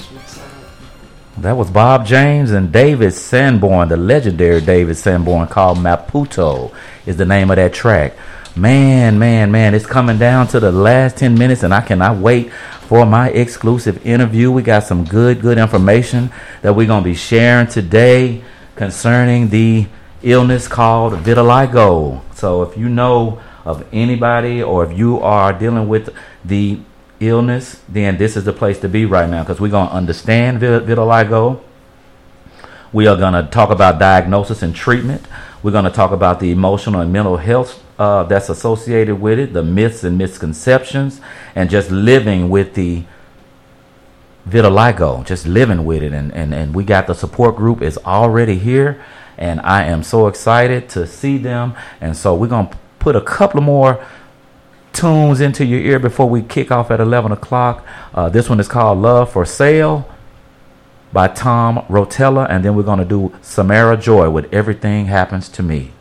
That was Bob James and David Sanborn, the legendary David Sanborn, called Maputo is the name of that track. Man, it's coming down to the last 10 minutes, and I cannot wait for my exclusive interview. We got some good information that we're going to be sharing today concerning the illness called vitiligo. So if you know of anybody, or if you are dealing with the illness, then this is the place to be right now, because we're going to understand vitiligo. We are going to talk about diagnosis and treatment. We're going to talk about the emotional and mental health that's associated with it, the myths and misconceptions, and just living with the vitiligo, just living with it. And we got the support group is already here, and I am so excited to see them. And so we're going to put a couple more tunes into your ear before we kick off at 11 o'clock. This one is called Love for Sale by Tom Rotella, and then we're going to do Samara Joy with Everything Happens to Me.